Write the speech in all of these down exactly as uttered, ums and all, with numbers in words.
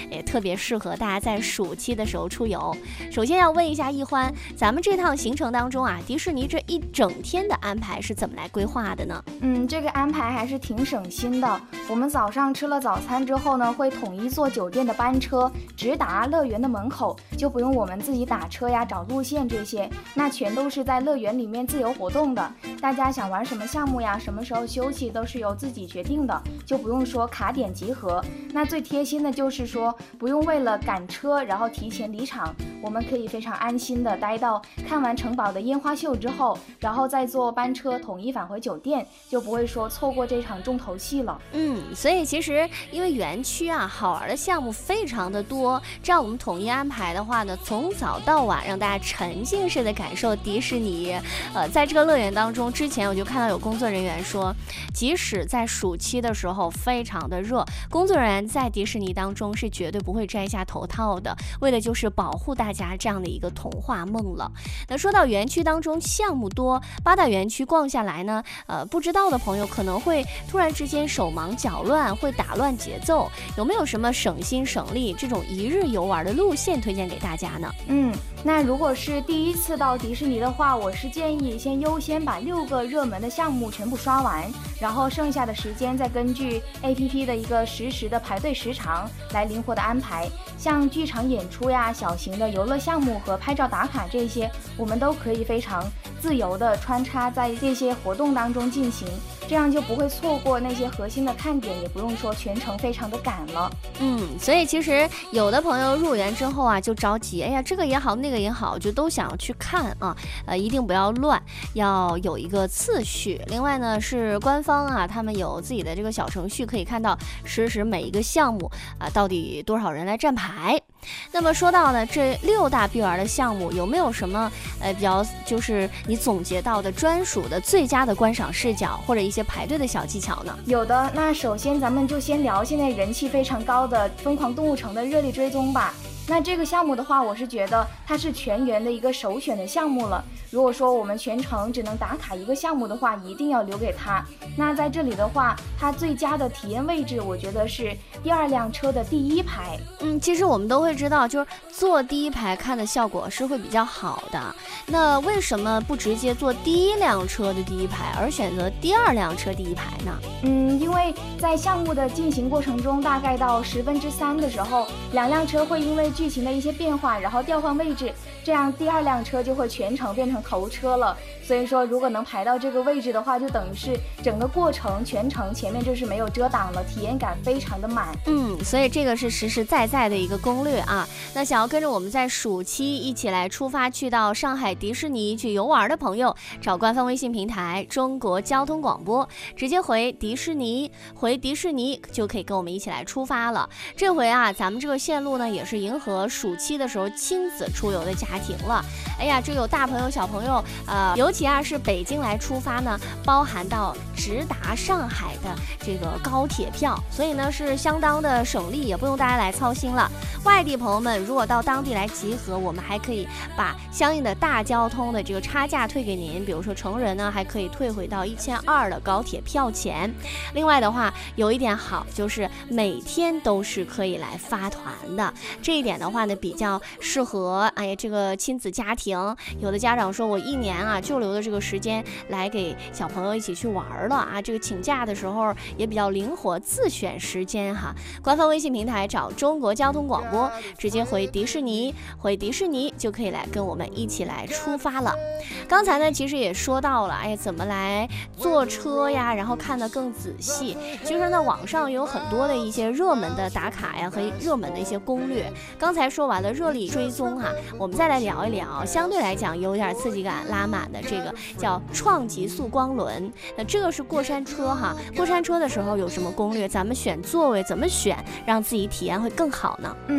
也特别适合大家在暑期的时候出游。首先要问一下易欢，咱们这趟行程当中啊，迪士尼这一整天的安排是怎么来规划的呢？ 嗯，这个安排还是挺省心的。我们早上吃了早餐之后呢，会统一坐酒店的班车直达乐园的门口，就不用我们自己打车呀、找路线这些，那全都是在乐园里面自由活动的。大家想玩什么项目呀，什么时候休息都是由自己决定的，就不用说卡点集合。那最贴心的就是说，不用为了赶车然后提前离场，我们可以非常安心的待到看完城堡的烟花秀之后，然后再坐班车统一返回酒店，就不会说错过这场重头戏了。 嗯，所以其实因为园区啊，好玩的项目非常的多，这样我们统一安排的话呢，从早到晚让大家沉浸式的感受迪士尼。呃，在这个乐园当中，之前我就看到有工作人员说，即使在暑期的时候非常的热，工作人员在迪士尼当中是绝对不会摘下头套的，为的就是保护大家这样的一个童话梦了。那说到园区当中项目多，八大园区逛下来呢，呃，不知道的朋友可能会突然之间手忙脚乱，会打乱节奏。有没有什么省心省力这种一日游玩的路线推荐给大家呢？ 嗯，那如果是第一次到迪士尼的话，我是建议先优先把六个热门的项目全部刷完，然后剩下的时间再根据 A P P 的一个实时的排队时长来灵活的安排。像剧场演出呀、小型的游乐项目和拍照打卡这些，我们都可以非常自由的穿插在这些活动当中进行，这样就不会错过那些核心的看点，也不用说全程非常的赶了。 嗯，所以其实有的朋友入园之后啊就着急，哎呀这个也好那个也好，就都想去看啊，呃一定不要乱，要有一个次序。另外呢是官方啊，他们有自己的这个小程序，可以看到实时每一个项目啊到底多少人来站牌。那么说到呢这六大必玩的项目，有没有什么呃比较就是你总结到的专属的最佳的观赏视角，或者一些排队的小技巧呢？ 有的，那首先咱们就先聊现在人气非常高的疯狂动物城的热力追踪吧。那这个项目的话，我是觉得它是全员的一个首选的项目了。如果说我们全程只能打卡一个项目的话，一定要留给它。那在这里的话，它最佳的体验位置，我觉得是第二辆车的第一排。 嗯，其实我们都会知道，就是坐第一排看的效果是会比较好的。那为什么不直接坐第一辆车的第一排，而选择第二辆车第一排呢？ 嗯，因为在项目的进行过程中，大概到十分之三的时候，两辆车会因为剧情的一些变化，然后调换位置，这样第二辆车就会全程变成头车了。所以说如果能排到这个位置的话，就等于是整个过程全程前面就是没有遮挡了，体验感非常的满。 嗯，所以这个是实实在在的一个攻略啊。那想要跟着我们在暑期一起来出发去到上海迪士尼去游玩的朋友，找官方微信平台中国交通广播，直接回迪士尼，回迪士尼就可以跟我们一起来出发了。这回啊咱们这个线路呢也是迎合暑期的时候亲子出游的家庭了。哎呀，这有大朋友小朋友，呃，尤其啊是北京来出发呢，包含到直达上海的这个高铁票，所以呢是相当的省力，也不用大家来操心了。外地朋友们如果到当地来集合，我们还可以把相应的大交通的这个差价退给您，比如说成人呢还可以退回到一千二的高铁票钱。另外的话有一点好，就是每天都是可以来发团的，这一点的话呢比较适合哎呀这个亲子家庭。有的家长说我一年啊就留的这个时间来给小朋友一起去玩了啊，这个请假的时候也比较灵活，自选时间哈。官方微信平台找中国交通广播，直接回迪士尼，回迪士尼就可以来跟我们一起来出发了。刚才呢其实也说到了，哎，怎么来坐车呀，然后看得更仔细。其实呢网上有很多的一些热门的打卡呀和热门的一些攻略。刚才说完了热力追踪啊，我们再来聊一聊相对来讲有点刺激感拉满的这个叫创极速光轮。那这个是过山车哈，过山车的时候有什么攻略？咱们选座位怎么选让自己体验会更好呢？ 嗯，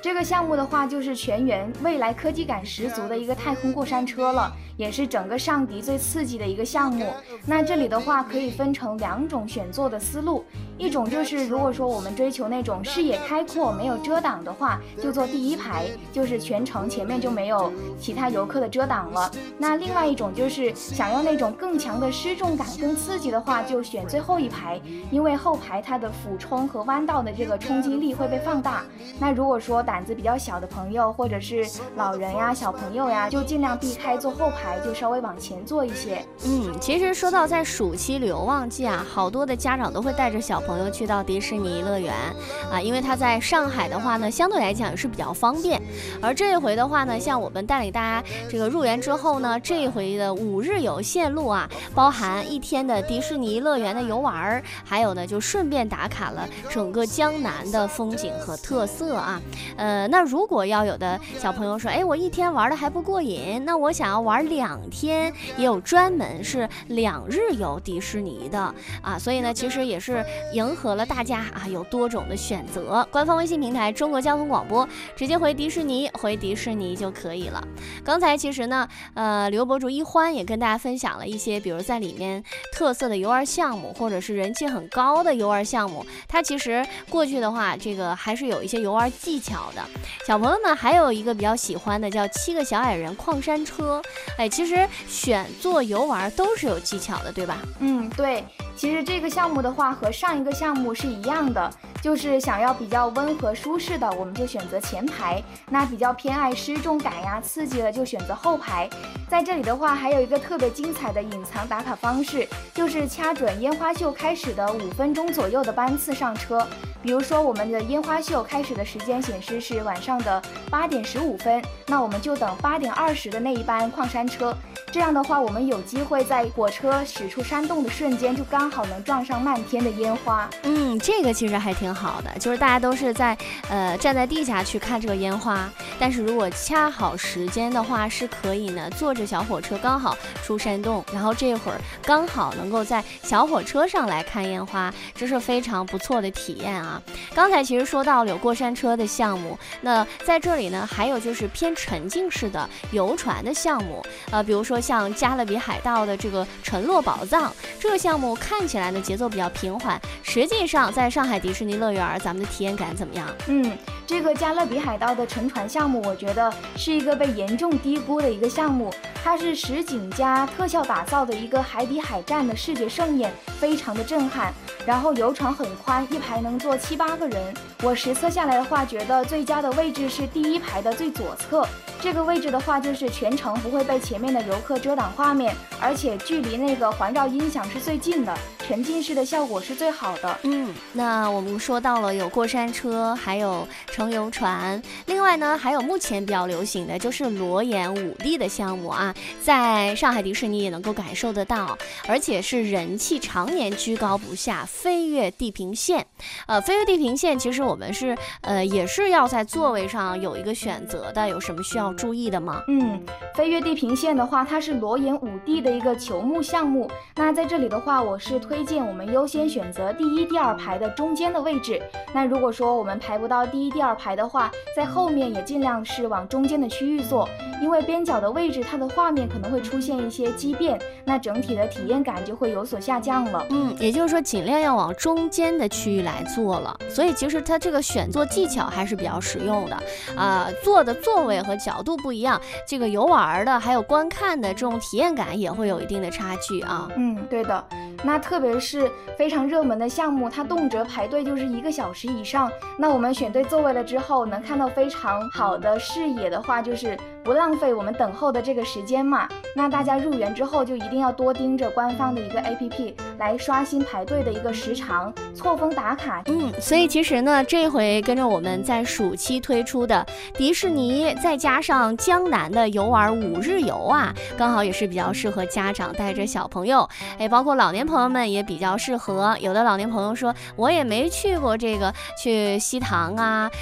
这个项目的话，就是全员未来科技感十足的一个太空过山车了，也是整个上迪最刺激的一个项目。那这里的话可以分成两种选座的思路，一种就是如果说我们追求那种视野开阔没有遮挡的话，就坐第一排，就是全程前面就没有其他游客的遮挡了。那另外一种就是想要那种更强的失重感更刺激的话，就选最后一排，因为后排它的俯冲和弯道的这个冲击力会被放大。那如果说胆子比较小的朋友或者是老人呀小朋友呀，就尽量避开坐后排，就稍微往前坐一些。 嗯，其实说到在暑期旅游旺季啊，好多的家长都会带着小朋友去到迪士尼乐园啊，因为它在上海的话呢，相对来讲也是比较方便。而这一回的话呢，像我们带领大家这个入园之后呢，这一回的五日游线路啊，包含一天的迪士尼乐园的游玩，还有呢就顺便打卡了整个江南的风景和特色啊。呃，那如果要有的小朋友说，哎，我一天玩的还不过瘾，那我想要玩两天，也有专门是两日游迪士尼的啊，所以呢，其实也是迎合了大家啊，有多种的选择。官方微信平台中国交通广播，直接回迪士尼，回迪士尼就可以了。刚才其实呢，呃，旅游博主一欢也跟大家分享了一些，比如在里面特色的游玩项目，或者是人气很高的游玩项目，它其实过去的话，这个还是有一些游玩技巧的。小朋友们还有一个比较喜欢的叫七个小矮人矿山车，哎，其实选做游玩都是有技巧的，对吧？ 嗯，对，其实这个项目的话和上一个项目是一样的，就是想要比较温和舒适的，我们就选择前排；那比较偏爱失重感呀、刺激的，就选择后排。在这里的话，还有一个特别精彩的隐藏打卡方式，就是掐准烟花秀开始的五分钟左右的班次上车。比如说我们的烟花秀开始的时间显示是晚上的八点十五分，那我们就等八点二十的那一班矿山车。这样的话，我们有机会在火车驶出山洞的瞬间，就刚好能撞上漫天的烟花。 嗯，这个其实还挺好的，就是大家都是在呃站在地下去看这个烟花，但是如果掐好时间的话，是可以呢坐着小火车刚好出山洞，然后这会儿刚好能够在小火车上来看烟花，这是非常不错的体验啊。刚才其实说到了有过山车的项目，那在这里呢还有就是偏沉浸式的游船的项目，呃，比如说像加勒比海盗的这个沉落宝藏这个项目，看起来呢节奏比较平缓，实际上在上海迪士尼乐园咱们的体验感怎么样？ 嗯，这个加勒比海盗的沉船项目，我觉得是一个被严重低估的一个项目，它是实景加特效打造的一个海底海战的视觉盛宴，非常的震撼。然后游船很宽，一排能坐七八个人。我实测下来的话，觉得最佳的位置是第一排的最左侧。这个位置的话，就是全程不会被前面的游客遮挡画面，而且距离那个环绕音响是最近的，沉浸式的效果是最好的。 嗯，那我们说到了有过山车，还有乘游船，另外呢还有目前比较流行的就是裸眼五 D 的项目啊，在上海迪士尼也能够感受得到，而且是人气常年居高不下，飞越地平线。呃，飞越地平线其实我们是呃也是要在座位上有一个选择的，有什么需要注意的吗？ 嗯，飞越地平线的话，它是裸眼五 D 的一个球幕项目。那在这里的话，我是推荐我们优先选择第一、第二排的中间的位置。那如果说我们排不到第一、第二排的话，在后面也尽量是往中间的区域坐，因为边角的位置它的画面可能会出现一些畸变，那整体的体验感就会有所下降了。 嗯，也就是说尽量要往中间的区域来坐了，所以其实它这个选座技巧还是比较实用的啊、呃，坐的座位和角度不一样，这个游玩的还有观看的这种体验感也会有一定的差距啊。 嗯，对的。那特别是非常热门的项目，它动辄排队就是一个小时以上。那我们选对座位了之后，能看到非常好的视野的话，就是不浪费我们等候的这个时间嘛。那大家入园之后就一定要多盯着官方的一个 A P P 来刷新排队的一个时长，错峰打卡。 嗯，所以其实呢，这回跟着我们在暑期推出的迪士尼，再加上江南的游玩五日游啊，刚好也是比较适合家长带着小朋友，哎，包括老年朋友们也比较适合。有的老年朋友说，我也没去过这个去西塘啊，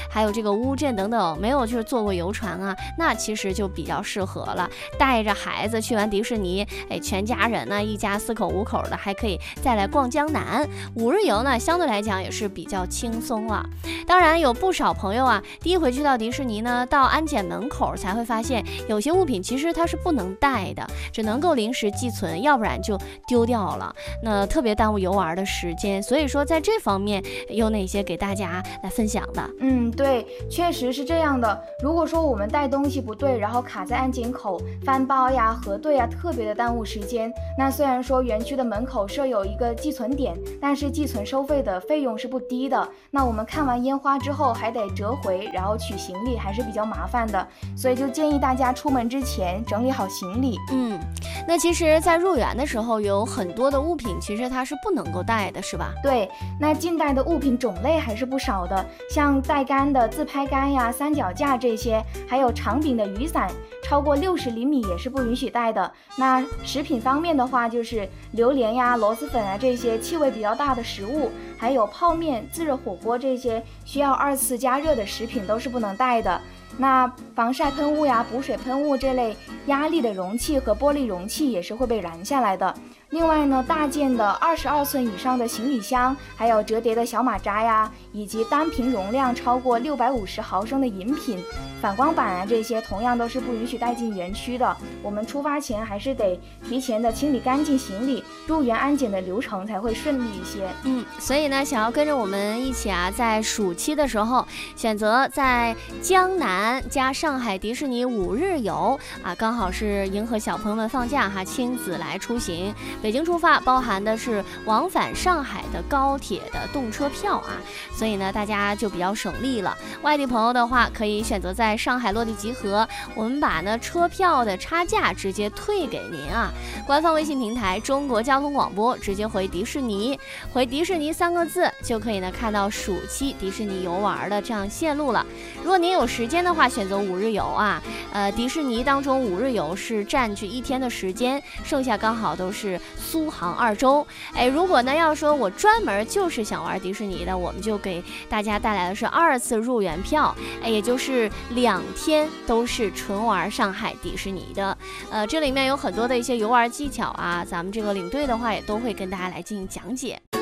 还有这个乌镇等等，没有就是坐过游船啊，那其实就比较适合了。带着孩子去完迪士尼，哎，全家人呢，一家四口五口的，还可以再来逛江南。五日游呢，相对来讲也是比较轻松了。当然，有不少朋友啊，第一回去到迪士尼呢，到安检门口才会发现，有些物品其实它是不能带的，只能够临时寄存，要不然就丢掉了，那特别耽误游玩的时间。所以说，在这方面有哪些给大家来分享的？ 嗯，对，确实是这样的。如果说我们带东西不对，然后卡在安检口翻包呀、核对呀，特别的耽误时间。那虽然说园区的门口设有一个寄存点，但是寄存收费的费用是不低的。那我们看完烟花之后还得折回，然后取行李，还是比较麻烦的。所以就建议大家出门之前整理好行李。 嗯，那其实在入园的时候有很多的物品其实它是不能够带的，是吧？ 对，那近代的物品种类还是不少的，像带杆的自拍杆呀、三脚架这些，还有长柄的雨伞，超过六十厘米也是不允许带的。那食品方面的话，就是榴莲呀、螺蛳粉啊这些气味比较大的食物，还有泡面、自热火锅这些需要二次加热的食品都是不能带的。那防晒喷雾呀、补水喷雾这类压力的容器和玻璃容器也是会被燃下来的。另外呢，大件的二十二寸以上的行李箱，还有折叠的小马扎呀，以及单瓶容量超过六百五十毫升的饮品、反光板啊，这些同样都是不允许带进园区的。我们出发前还是得提前的清理干净行李，入园安检的流程才会顺利一些。 嗯，所以呢，想要跟着我们一起啊，在暑期的时候选择在江南加上海迪士尼五日游啊，刚好是迎合小朋友们放假哈，亲子来出行。北京出发包含的是往返上海的高铁的动车票啊，所以呢，大家就比较省力了。外地朋友的话，可以选择在上海落地集合，我们把呢车票的差价直接退给您啊。官方微信平台中国交通广播，直接回迪士尼，回迪士尼三个字就可以呢看到暑期迪士尼游玩的这样线路了。如果您有时间的话，选择五日游啊，呃，迪士尼当中五日游是占据一天的时间，剩下刚好都是苏杭二州。哎，如果呢要说我专门就是想玩迪士尼的，我们就给大家带来的是二次入园票，哎，也就是两天都是纯玩上海迪士尼的。呃，这里面有很多的一些游玩技巧啊，咱们这个领队的话也都会跟大家来进行讲解。